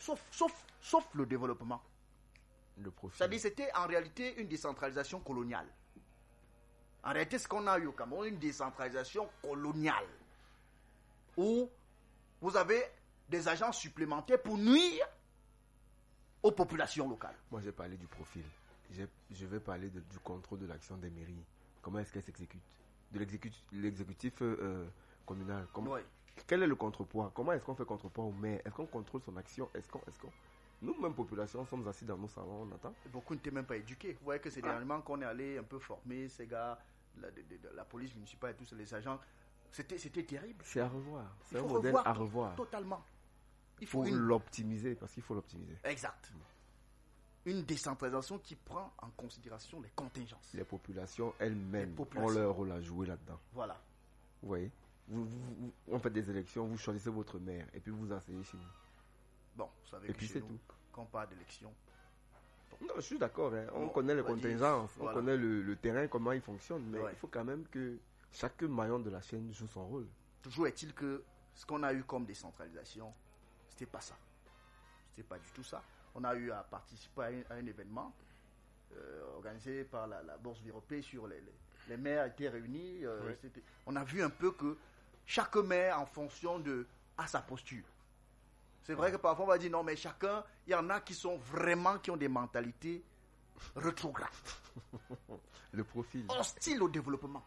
sauf le développement. Le profil. C'est-à-dire c'était en réalité une décentralisation coloniale. En réalité, ce qu'on a eu au Cameroun, une décentralisation coloniale. Où vous avez des agents supplémentaires pour nuire aux populations locales. Moi, j'ai parlé du profil. Je vais parler du contrôle de l'action des mairies. Comment est-ce qu'elles s'exécutent? De l'exécutif communal. Oui. Quel est le contrepoids? Comment est-ce qu'on fait contrepoids au maire? Est-ce qu'on contrôle son action? Nous-mêmes, population, sommes assis dans nos salons, on attend. Beaucoup n'étaient même pas éduqués. Vous voyez que c'est dernièrement qu'on est allé un peu former ces gars, la police municipale et tous les agents. C'était terrible. C'est à revoir. C'est un modèle à revoir. Totalement. Il faut l'optimiser, parce qu'il faut l'optimiser. Exact. Une décentralisation qui prend en considération les contingences. Les populations elles-mêmes ont leur rôle à jouer là-dedans. Voilà. Vous voyez, on fait des élections, vous choisissez votre maire et puis vous asseyez chez nous. Bon, vous savez et puis c'est tout. Quand on parle d'élection. Non, je suis d'accord. On connaît les contingences, on connaît le terrain, comment il fonctionne, mais il faut quand même que chaque maillon de la chaîne joue son rôle. Toujours est-il que ce qu'on a eu comme décentralisation, c'était pas ça. C'était pas du tout ça. On a eu à participer à un événement organisé par la Bourse Viropé sur les maires étaient réunis. On a vu un peu que chaque maire, en fonction a sa posture. C'est vrai que parfois on va dire non, mais chacun, il y en a qui ont des mentalités rétrogrades. Le profil. Hostile au développement.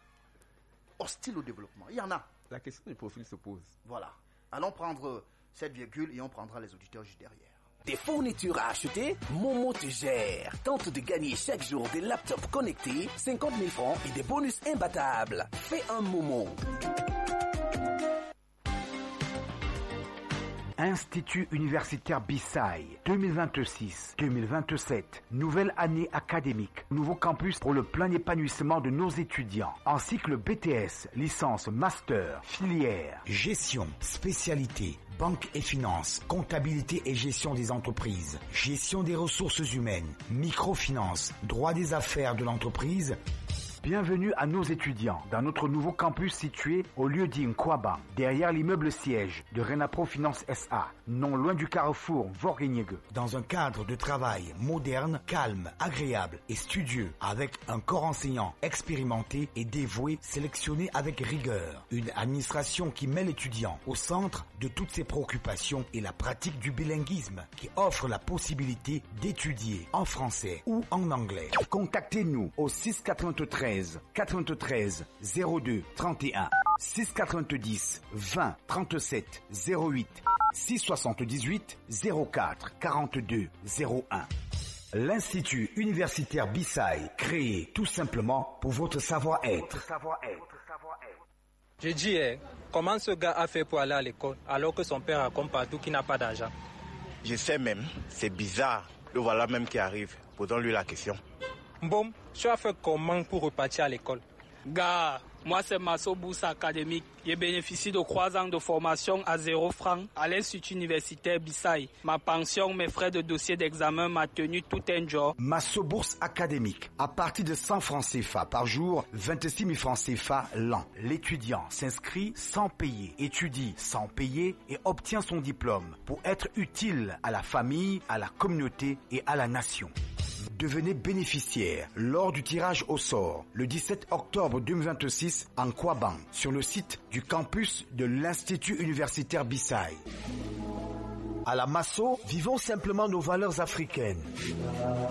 Il y en a. La question du profil se pose. Voilà. Allons prendre cette virgule et on prendra les auditeurs juste derrière. Des fournitures à acheter, Momo te gère. Tente de gagner chaque jour des laptops connectés, 50 000 francs et des bonus imbattables. Fais un Momo. Institut universitaire Bissai 2026-2027. Nouvelle année académique. Nouveau campus pour le plein épanouissement de nos étudiants. En cycle BTS, licence, master, filière, gestion, spécialité, banque et finance, comptabilité et gestion des entreprises, gestion des ressources humaines, microfinance, droit des affaires de l'entreprise. Bienvenue à nos étudiants dans notre nouveau campus situé au lieu-dit Nkwaba, derrière l'immeuble siège de Renapro Finance SA, non loin du carrefour Vorgeniegue. Dans un cadre de travail moderne, calme, agréable et studieux, avec un corps enseignant expérimenté et dévoué, sélectionné avec rigueur. Une administration qui met l'étudiant au centre de toutes ses préoccupations et la pratique du bilinguisme, qui offre la possibilité d'étudier en français ou en anglais. Contactez-nous au 693 02 31 690 20 37 08 678 04 42 01. L'Institut universitaire Bissai, créé tout simplement pour votre savoir-être. Je dis, comment ce gars a fait pour aller à l'école alors que son père raconte partout qu'il n'a pas d'argent? Je sais même, c'est bizarre. Le voilà même qui arrive. Posons-lui la question. Bon, tu as fait comment pour repartir à l'école? Gars, moi c'est Masso Bourse académique. J'ai bénéficié de 3 ans de formation à 0 francs à l'Institut universitaire Bissai. Ma pension, mes frais de dossier d'examen, m'a tenu tout un job. Masso Bourse académique. À partir de 100 francs CFA par jour, 26 000 francs CFA l'an. L'étudiant s'inscrit sans payer, étudie sans payer et obtient son diplôme pour être utile à la famille, à la communauté et à la nation. Devenez bénéficiaire lors du tirage au sort le 17 octobre 2026 en Kwaban sur le site du campus de l'Institut universitaire Bissai. À la Masso, vivons simplement nos valeurs africaines.